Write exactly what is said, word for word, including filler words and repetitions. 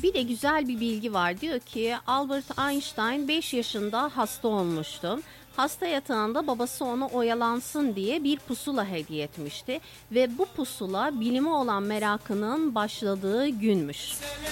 Bir de güzel bir bilgi var. Diyor ki Albert Einstein beş yaşında hasta olmuştu. Hasta yatağında babası ona oyalansın diye bir pusula hediye etmişti ve bu pusula bilime olan merakının başladığı günmüş.